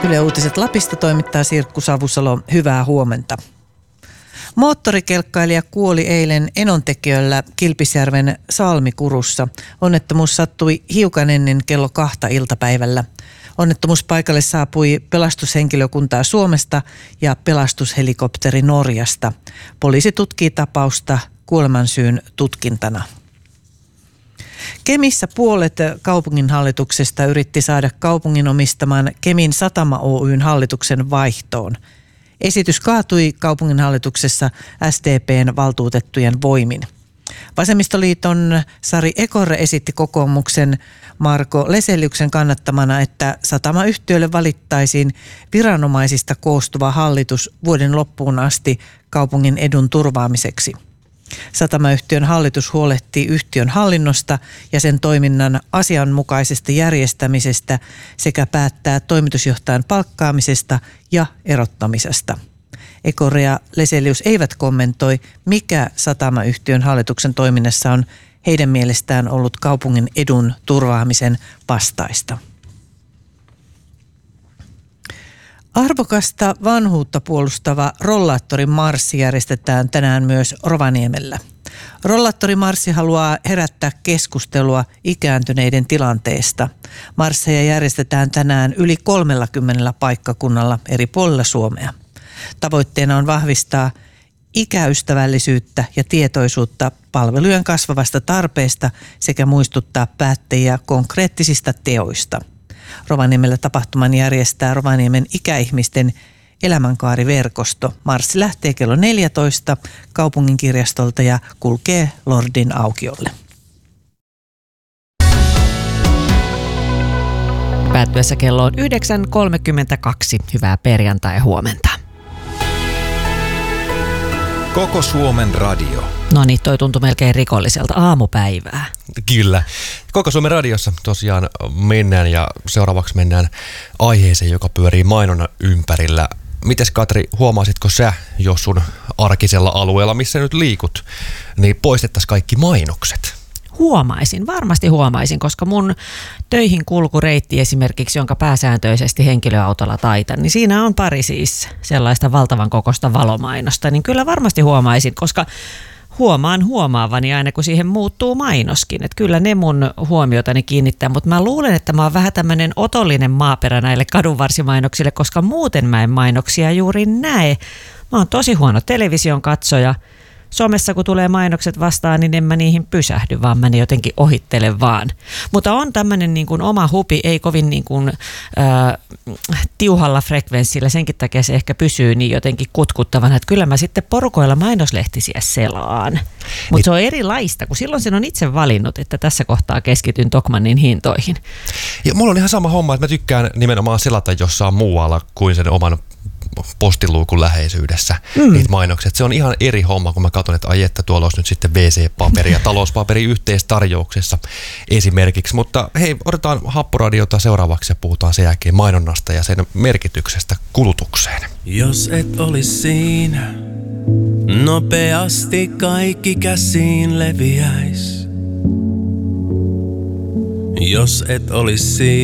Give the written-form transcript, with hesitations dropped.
Yle Uutiset Lapista toimittaa Sirkku Savusalo. Hyvää huomenta. Moottorikelkkailija kuoli eilen Enontekiöllä Kilpisjärven Salmikurussa. Onnettomuus sattui hiukan ennen kello 2 iltapäivällä. Onnettomuuspaikalle saapui pelastushenkilökuntaa Suomesta ja pelastushelikopteri Norjasta. Poliisi tutkii tapausta kuolemansyyn tutkintana. Kemissä puolet kaupunginhallituksesta yritti saada kaupungin omistaman Kemin Satama Oyn hallituksen vaihtoon. Esitys kaatui kaupunginhallituksessa SDP:n valtuutettujen voimin. Vasemmistoliiton Sari Ekorre esitti kokoomuksen Marko Leseliuksen kannattamana, että satamayhtiölle valittaisiin viranomaisista koostuva hallitus vuoden loppuun asti kaupungin edun turvaamiseksi. Satamayhtiön hallitus huolehtii yhtiön hallinnosta ja sen toiminnan asianmukaisesta järjestämisestä sekä päättää toimitusjohtajan palkkaamisesta ja erottamisesta. Ekorre ja Leselius eivät kommentoi, mikä satamayhtiön hallituksen toiminnassa on heidän mielestään ollut kaupungin edun turvaamisen vastaista. Arvokasta vanhuutta puolustava rollaattorimarssi järjestetään tänään myös Rovaniemellä. Rollaattorimarssi haluaa herättää keskustelua ikääntyneiden tilanteesta. Marsseja järjestetään tänään yli 30 paikkakunnalla eri puolilla Suomea. Tavoitteena on vahvistaa ikäystävällisyyttä ja tietoisuutta palvelujen kasvavasta tarpeesta sekä muistuttaa päättäjiä konkreettisista teoista. Rovaniemellä tapahtuman järjestää Rovaniemen ikäihmisten elämänkaariverkosto. Marssi lähtee kello 14 kaupungin kirjastolta ja kulkee Lordin aukiolle. Päättyessä kello on 9.32. Hyvää perjantai-huomenta. Koko Suomen radio. No niin, toi tuntui melkein rikolliselta aamupäivää. Kyllä. Koko Suomen radiossa tosiaan mennään ja seuraavaksi mennään aiheeseen, joka pyörii mainonnan ympärillä. Mites Katri, huomaasitko sä, jos sun arkisella alueella, missä nyt liikut, niin poistettaisiin kaikki mainokset? Varmasti huomaisin, koska mun töihin kulkureitti esimerkiksi, jonka pääsääntöisesti henkilöautolla taitan, niin siinä on pari siis sellaista valtavan kokoista valomainosta, niin kyllä varmasti huomaisin, koska huomaan huomaavani aina, kun siihen muuttuu mainoskin. Että kyllä ne mun huomiotani kiinnittää, mutta mä luulen, että mä oon vähän tämmöinen otollinen maaperä näille kadunvarsimainoksille, koska muuten mä en mainoksia juuri näe. Mä oon tosi huono television katsoja. Somessa kun tulee mainokset vastaan, niin en mä niihin pysähdy, vaan mä ne jotenkin ohittelen vaan. Mutta on tämmöinen niin kuin oma hupi, ei kovin niin kuin, tiuhalla frekvenssillä, senkin takia se ehkä pysyy niin jotenkin kutkuttavana, että kyllä mä sitten porukoilla mainoslehtisiä selaan. Mutta se on erilaista, kun silloin sen on itse valinnut, että tässä kohtaa keskityn Tokmannin hintoihin. Ja mulla on ihan sama homma, että mä tykkään nimenomaan selata jossain muualla kuin sen oman postiluukun läheisyydessä niitä mainoksia. Se on ihan eri homma, kun mä katson, että ai että tuolla olisi nyt sitten WC-paperi ja talouspaperi yhteistarjouksessa esimerkiksi. Mutta hei, otetaan Happoradiota seuraavaksi ja puhutaan sen jälkeen mainonnasta ja sen merkityksestä kulutukseen. Jos et olisi siinä, nopeasti kaikki käsiin leviäis. Jos et olisi siinä.